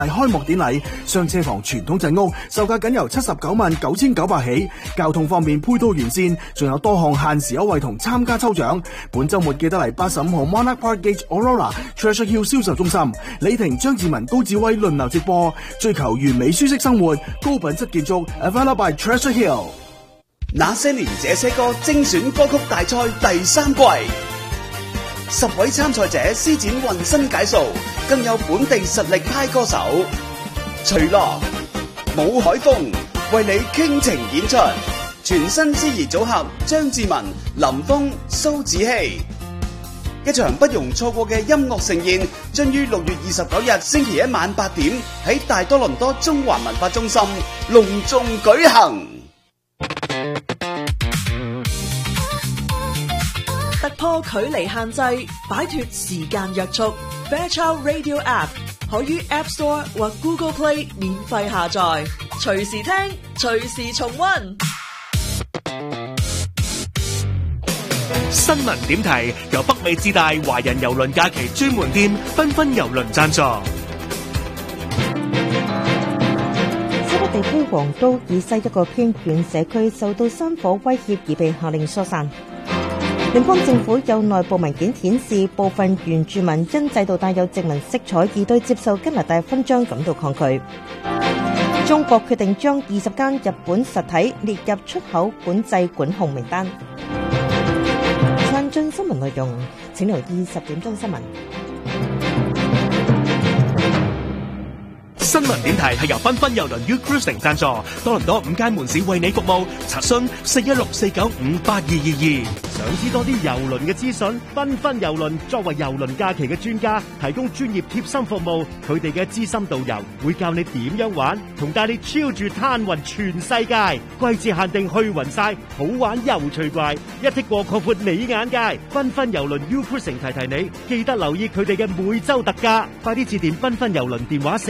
開幕典禮，雙車房傳統陣屋售價僅由799900起。交通方面配套完善，仲有多項限時優惠同參加抽獎。本周末記得嚟85號 Monarch Park Gate Aurora Treasure Hill 銷售中心，李婷、張志文、高志威輪流直播，追求完美舒適生活，高品質建築 Available by Treasure Hill。 那些年這些歌精選歌曲大賽第3季，10位參賽者施展渾身解數，更有本地實力派歌手徐樂、武海峰為你傾情演出，全新司儀組合張志文、林峰、蘇子希，一場不容錯過嘅音樂盛宴，將於6月29日星期一晚8點喺大多倫多中環文化中心隆重舉行。 突破距離限制，擺脫時間約束。Fairchild Radio App 可於 App Store 或 Google Play 免費下載，隨時聽，隨時重溫。 新聞點題由北美之大華人郵輪假期專門店繽紛郵輪贊助。 西北地區黃都以西一個偏遠社區受到山火威脅而被下令疏散。聯邦政府有內部文件顯示，部分原住民因制度帶有殖民色彩而對接受加拿大勳章感到抗拒。中國決定將20間日本實體列入出口管制管控名單。詳盡新聞內容，請留意10點鐘新聞。 新聞點題係由繽紛郵輪 U Cruising 贊助，多倫多5間門市為你服務，查詢416-495-8222。 想知多啲郵輪嘅資訊？繽紛郵輪作為郵輪假期嘅專家，提供專業貼心服務。佢哋嘅資深導遊會教你點樣玩，同帶你超住攤勻全世界。季節限定去勻晒，好玩又趣怪，一剔過擴闊你眼界。繽紛郵輪 U Cruising 提提你，記得留意佢哋嘅每週特價。快啲致電繽紛郵輪電話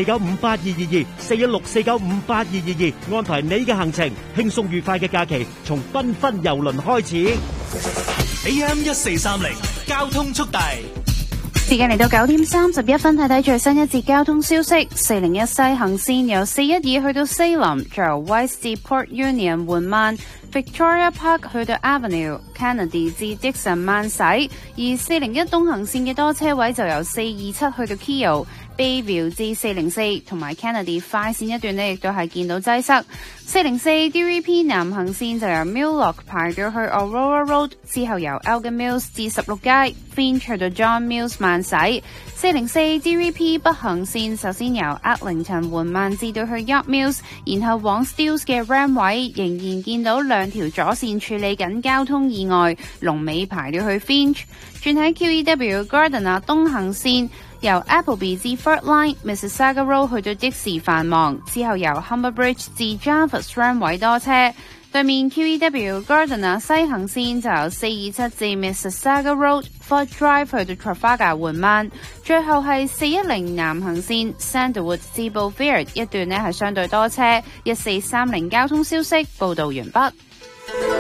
416-495-8222，416-495-8222，安排你嘅行程，輕鬆愉快嘅假期從繽紛郵輪開始。 AM 1430交通速遞， 時間嚟到9點31分，睇睇最新一節交通消息。401西行線由412去到西林，再由 West 至 Port Union 緩慢。Victoria Park 去到 Avenue、Kennedy 至 Dixon 慢駛，而401東行線嘅多車位就由427去到 Keele、Bayview 至404，同埋 Kennedy 快線一段呢亦都係見到擠塞。404 DVP 南行線就由 Milllock 排到去 Aurora Road， 之後由 Elgin Mills 至16街 Finch 去到 John Mills 慢駛。404 DVP 北行線首先由 Eglinton 緩慢至到去 York Mills， 然後往 Steeles 嘅 Ram 位仍然見到兩條左線處理緊交通意外，龍尾排到去 Finch。 轉喺 QEW Gardiner 東行線由 Appleby 至 Fort Line、Mississauga Road 去到的士繁忙，之後由 Humber Bridge 至 Jarvis Ram 位多車。對面 QEW Gardiner 西行線就由427至 Mississauga Road、Fort Drive 去到 Trafalgar 緩慢，最後係410南行線 Sandalwood 至 Beaufort 一段呢係相對多車。1430交通消息報道完畢。